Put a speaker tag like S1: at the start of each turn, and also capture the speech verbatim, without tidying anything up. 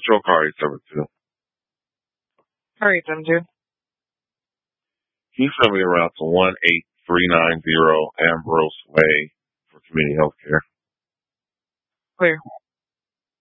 S1: Patrol car eight seven two.
S2: Car eight seven two.
S1: Can you send me around to one eight three nine zero Ambrose Way for community health care?
S2: Clear.